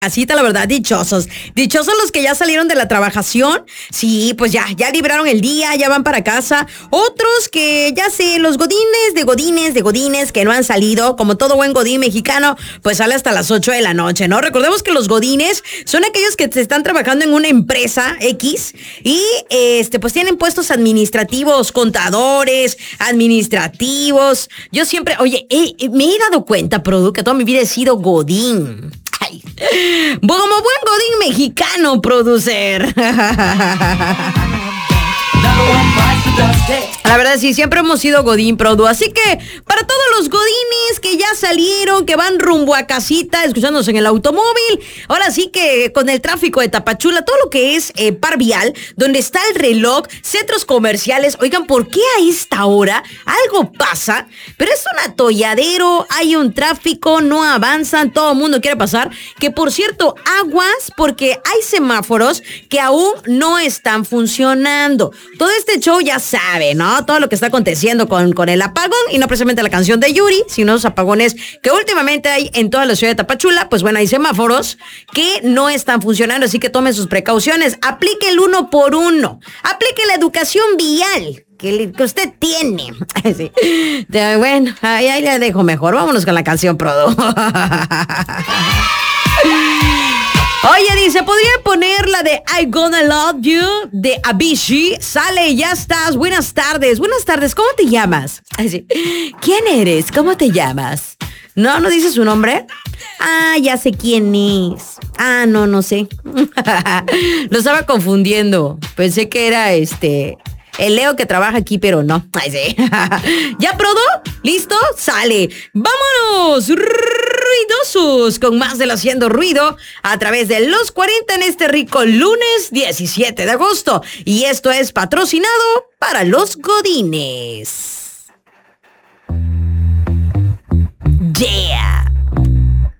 Casita, la verdad, dichosos. Dichosos los que ya salieron de la trabajación. Sí, pues ya libraron el día, ya van para casa. Otros que ya sé, los godines que no han salido, como todo buen godín mexicano, pues sale hasta las 8 de la noche, ¿no? Recordemos que los godines son aquellos que se están trabajando en una empresa X y pues tienen puestos administrativos, contadores, administrativos. Yo siempre, oye, me he dado cuenta, Produ, que toda mi vida he sido godín. Ay, como buen godín mexicano, producer. La verdad, sí, siempre hemos sido godín, Produ. Así que, para todos los godines que ya salieron, que van rumbo a casita, escuchándose en el automóvil, ahora sí que con el tráfico de Tapachula, todo lo que es par vial, donde está el reloj, centros comerciales, oigan, ¿por qué a esta hora algo pasa? Pero es un atolladero, hay un tráfico, no avanzan, todo el mundo quiere pasar. Que, por cierto, aguas, porque hay semáforos que aún no están funcionando. Todo este show ya sabe, ¿no? Todo lo que está aconteciendo con el apagón, y no precisamente la canción de Yuri, sino los apagones que últimamente hay en toda la ciudad de Tapachula. Pues bueno, hay semáforos que no están funcionando, así que tomen sus precauciones. Aplique el 1 por 1. Aplique la educación vial que usted tiene. Sí. Bueno, ahí le dejo mejor. Vámonos con la canción, Prodo. Oye, dice, ¿podría poner la de I Gonna Love You de Avicii? Sale, ya estás. Buenas tardes, ¿cómo te llamas? Así. ¿Quién eres? ¿Cómo te llamas? ¿No dice su nombre? Ah, ya sé quién es. Ah, no sé. Lo estaba confundiendo. Pensé que era el Leo que trabaja aquí, pero no. Ay, sí. ¿Ya, Prodo? ¿Listo? Sale. ¡Vámonos! Ruidosos, con más de lo Haciendo Ruido a través de los 40 en este rico lunes 17 de agosto. Y esto es patrocinado para los godines.